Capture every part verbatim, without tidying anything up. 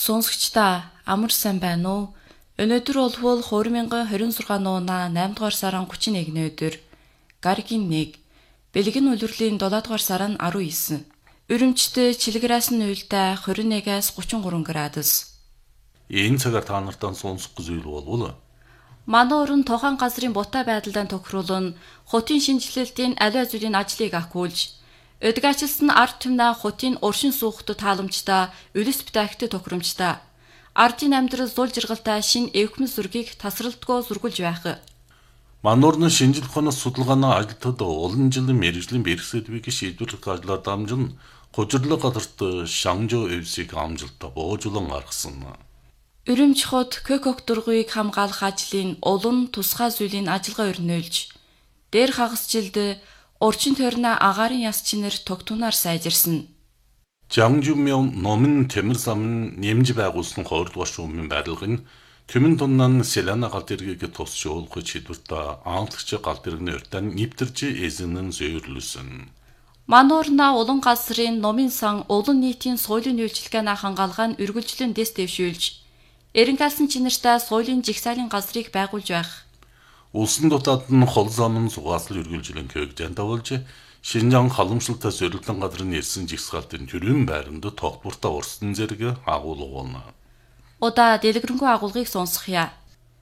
Сонсогчдаа амар сайн байна уу? Өнөөдөр болвол two thousand twenty-six нуунаа eight дугаар сарын thirty-first-ний өдөр Гаригийн нэг, Бэлгэн улирлын seven дугаар сарын nineteen. Өрөмчтэй чилгэрээс нь уйлдаа twenty-one-аас thirty-three градус. Энэ цагаар та нартай сонсох зүйл болвол манай өрн тухайн газрын бутай байдлаа тохируулан хотын шинжилэлтийн аливаа зүйлийн ажлыг ахиулж, өдгөөчлсөн ард түмнээ хотын уршин суухад тааламжтай, үлэс бүтээгт тохиромжтой, ардын амьдрал зул жаргалтай шин эвхмэл зургийг тасралтгүй зургуулж байх. мануурны шинжлэх ухааны судалгааны ажилтнууд олон жилийн мэргэжлийн бэрхшээлийг шийдвэрлэх ажлаар дамжин гужирлог газарт Шанжоо өвсийг амжилттай боожулан гаргасан. Өрөмч хот Көкөк дургуйг хамгаалах ажлын улан тусгай зүйлийн ажиллагаа өрнөөлж, дээр хагасжилд урчин тойрны агаарын яс чинэр тогтунаар сайжирсан. Жангжумын номын Тэмэр зам нь нэмж байгуулсан two дугаар шүүмийн барилгын Түмэн туннан Селана галт иргээг тусшуулах шийдвэртээ аавлагч галт иргэний урьдаа нэвтэрж эзэн нь зөөвөрлөсөн. Мануурна улан газрын номын сан улан нийтийн соёлын үйлчилгээний хангаалгаан үргэлжлэн дэс дэвшүүлж, эренхайлсан чинэртэй соёлын жигсаалын газрыг байгуулж байх. Улсын дотоод нь хол зам нь зугаалал үргэлжлэн көгжэн давуулж, Шинжаан халамжлалтай сорилтын газрын ирсэн жигсаалтын төрийн байранд тогтвортой урсан зэрэг агуулгуuna. Удаа дэлгэрэнгүй агуулгыг сонсохъя.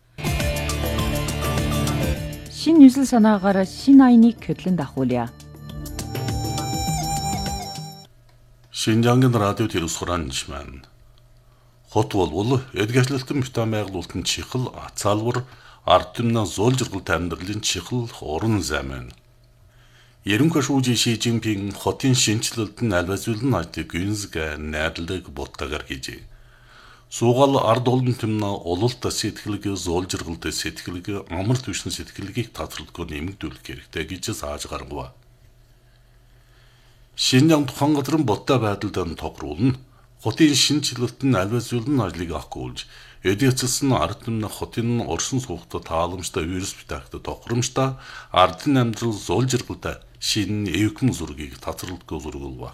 Шин 뉴сэл санаагаар шин айныг хөдлөн дахуулъя. Шинжаангийн радио телевизхуранчман. Хот болвол эдгэрлэлтэн битэн байгуулалтын чихэл ацаалвар ард түмнээ зуул жаргалтай амьдралын чихэл уран замын. Ерөнхий шүүжи Ши Жинпин хотын шинжилэлтэн аливаа зүйлэн ажлыг гүнзэг найрлаг буттагаар хийжээ. Суугаал ард олон түмнээ улуултай сэтгэлгээ, зуул жаргалтай сэтгэлгээ, амар түвшин сэтгэлгийг татварлахгүй нэмэгдүүлэх хэрэгтэй гэж зааж гаргав. Шинжаан тухайн газрын буттай байдалд тохируулна. Хотын шинжилэлтэн аливаа зүйлэн ажлыг ахгүйж, эдгэцэлсэн ард түмнээ хотын уршин суугтаа тааламжтай вирус бүтээгт тохиромжтой, ардын амьдрал зуул жаргалтай шин эвхмэл зургийг татварлахгүй зургуулва.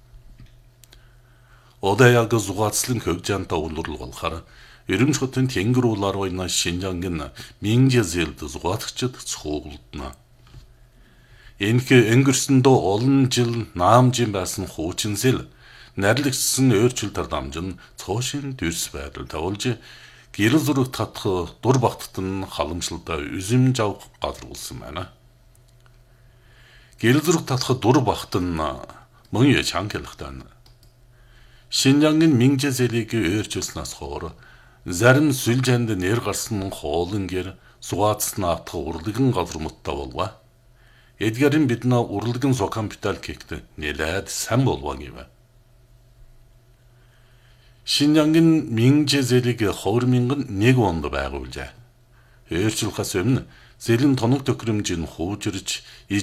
Одаяг зугаацлын хөгжаантай улурлал болохоор Өрөмч хотын тэнгэр улаар байна Шинжаангийн Минжэзэлд зугаацчид цохуулдна. Энэхээ өнгөрсөндөө олон жил наамжин байсан хуучинсэл найрлагчсан өөрчлөлтөөр дамжин цоошин дүрс байдал тавуулж гэрэл зураг татах дур багтад нь халамжлалтай үзэмж авах газар болсон байна. Гэрэл зураг татах дур багт нь мөн яа чангалахтай. Шинжаангийн Минжэзэлийг өөрчилснээс хойш зарим сүлжээнд нэр гарсан хоолн гэр сугаацсан автах урлаган газар муттай болва. Эдгарын биднээ урлаган сокампитал кект нэлээд сан болваа гэв. Шинжаангийн Минжэзэлийг two thousand one онд байгуулжээ. Өөрчлөхөөс өмнө зэлэн тоног төхөөрөмжийг хуужирч